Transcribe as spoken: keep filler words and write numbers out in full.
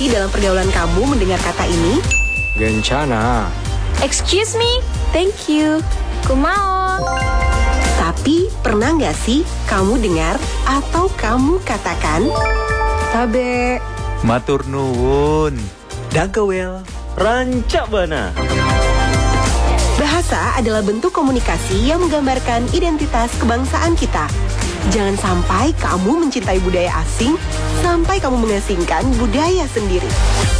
sih dalam pergaulan kamu mendengar kata ini? Gencana. Excuse me, thank you. Kumao. Tapi pernah nggak sih kamu dengar atau kamu katakan Tabe. Matur nuwun. Dankewel. Rancak bana. bahasa adalah bentuk komunikasi yang menggambarkan identitas kebangsaan kita. Jangan sampai kamu mencintai budaya asing sampai kamu mengasingkan budaya sendiri.